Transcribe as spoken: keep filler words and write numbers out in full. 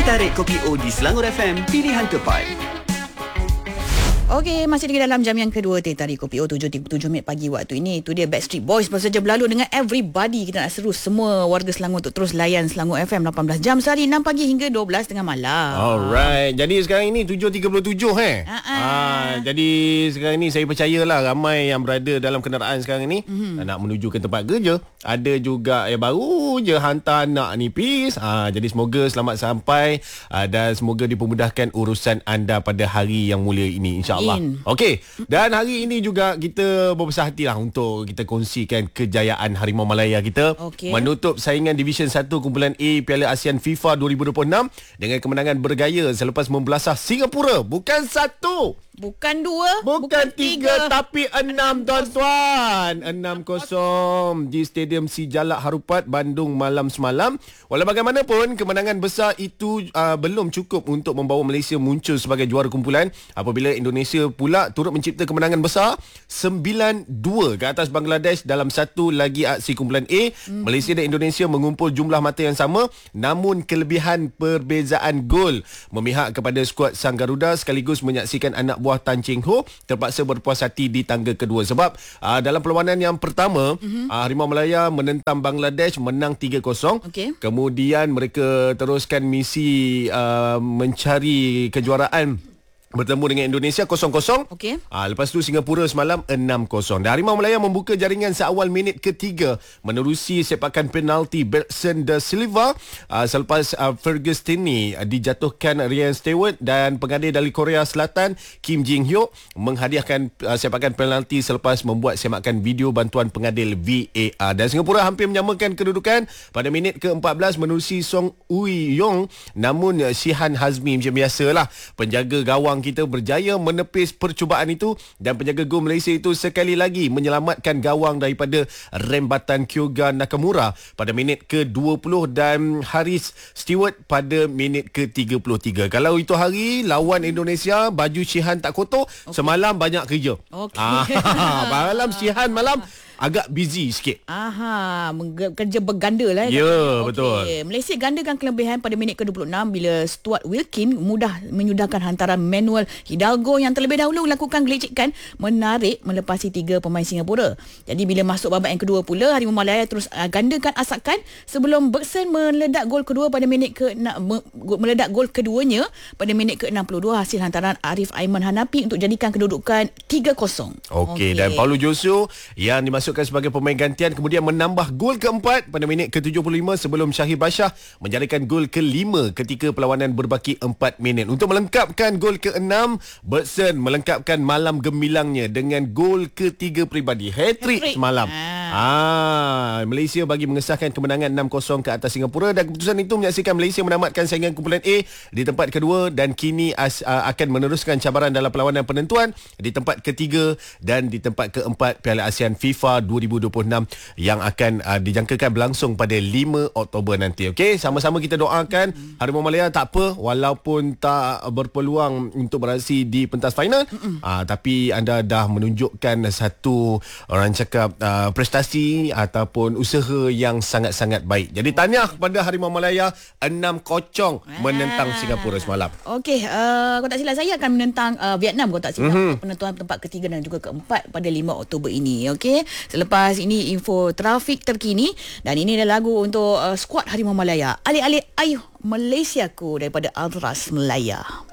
Teh Tarik Kopi O di Selangor F M, pilihan tepat. Okey, masih lagi dalam jam yang kedua Teh Tarik Kopi O tujuh tiga puluh tujuh minit pagi waktu ini. Itu dia Backstreet Boys baru saja berlalu dengan Everybody. Kita nak seru semua warga Selangor untuk terus layan Selangor F M lapan belas jam sehari, enam pagi hingga dua belas tengah malam. Alright. Jadi sekarang ini tujuh tiga puluh tujuh eh. Ha-ha. Ah, jadi sekarang ini saya percayalah ramai yang berada dalam kenderaan sekarang ini mm-hmm. nak menuju ke tempat kerja. Ada juga yang baru je hantar anak nipis. Ah, jadi semoga selamat sampai ah, dan semoga dipermudahkan urusan anda pada hari yang mulia ini, insya-Allah. Okey. Dan hari ini juga kita berbesar hatilah untuk kita kongsikan kejayaan Harimau Malaya kita okay. menutup saingan Division satu kumpulan A Piala ASEAN FIFA dua ribu dua puluh enam dengan kemenangan bergaya selepas membelasah Singapura. Bukan satu, bukan dua, bukan, bukan tiga, tiga tapi enam, tuan-tuan. enam kosong di Stadium Sijalak Harupat, Bandung malam semalam. Walau bagaimanapun, kemenangan besar itu uh, belum cukup untuk membawa Malaysia muncul sebagai juara kumpulan apabila Indonesia pula turut mencipta kemenangan besar sembilan dua ke atas Bangladesh dalam satu lagi aksi kumpulan A. Hmm. Malaysia dan Indonesia mengumpul jumlah mata yang sama, namun kelebihan perbezaan gol memihak kepada skuad Sang Garuda sekaligus menyaksikan anak buah Tan Cheng Ho terpaksa berpuas hati di tangga kedua sebab uh, dalam perlawanan yang pertama mm-hmm. uh, Harimau Malaya menentang Bangladesh menang tiga kosong. Okay. Kemudian mereka teruskan misi uh, mencari kejuaraan bertemu dengan Indonesia kosong kosong. Okey. Ah, lepas tu Singapura semalam enam kosong. Dan Harimau Malaya membuka jaringan seawal minit ketiga menerusi sepakan penalti Bergson de Silva ah, selepas ah, Fergustini ah, dijatuhkan Ryan Stewart dan pengadil dari Korea Selatan Kim Jin Hyuk menghadiahkan ah, sepakan penalti selepas membuat semakan video bantuan pengadil V A R. Dan Singapura hampir menyamakan kedudukan pada minit ke empat belas menerusi Song Ui Yong, namun ah, Shihan Hazmi macam biasalah penjaga gawang kita berjaya menepis percubaan itu dan penjaga gol Malaysia itu sekali lagi menyelamatkan gawang daripada rembatan Kyoga Nakamura pada minit ke dua puluh dan Haris Stewart pada minit ke tiga puluh tiga. Kalau itu hari lawan Indonesia, baju Shihan tak kotor, okay. Semalam banyak kerja. Okey. Ah, malam Shihan malam agak busy sikit. Aha, kerja berganda lah. Ya, yeah, betul. Malaysia gandakan kelebihan pada minit ke dua puluh enam bila Stuart Wilkin mudah menyudahkan hantaran Manuel Hidalgo yang terlebih dahulu melakukan gelicikan menarik melepasi tiga pemain Singapura. Jadi bila masuk babak yang kedua pula, Harimau Malaya terus uh, gandakan asakan sebelum Bergson meledak gol kedua pada minit ke meledak gol keduanya pada minit ke enam puluh dua hasil hantaran Arif Aiman Hanapi untuk jadikan kedudukan tiga kosong. Okey, okay. Dan Paulo Josu yang dimasuk sebagai pemain gantian kemudian menambah gol keempat pada minit ke tujuh puluh lima sebelum Syahir Bashar menjadikan gol kelima ketika perlawanan berbaki empat minit. Untuk melengkapkan gol keenam, Bergson melengkapkan malam gemilangnya dengan gol ketiga peribadi, hat-trick semalam. Ah. ah, Malaysia bagi mengesahkan kemenangan enam kosong ke atas Singapura dan keputusan itu menyaksikan Malaysia menamatkan saingan kumpulan A di tempat kedua dan kini as, uh, akan meneruskan cabaran dalam perlawanan penentuan di tempat ketiga dan di tempat keempat Piala ASEAN FIFA dua ribu dua puluh enam yang akan uh, dijangkakan berlangsung pada lima Oktober nanti. Okey, sama-sama kita doakan mm-hmm. Harimau Malaya tak apa walaupun tak berpeluang untuk beraksi di pentas final, mm-hmm. uh, tapi anda dah menunjukkan satu orang cakap uh, prestasi ataupun usaha yang sangat-sangat baik. Jadi tahniah kepada Harimau Malaya enam kosong menentang Singapura semalam. Okey, uh, kalau tak silap saya akan menentang uh, Vietnam kalau tak silap mm-hmm. penentuan tempat ketiga dan juga keempat pada lima Oktober ini. Okey. Selepas ini info trafik terkini dan ini adalah lagu untuk uh, skuad Harimau Malaya. Alik-alik ayuh Malaysiaku daripada Alras Melaya.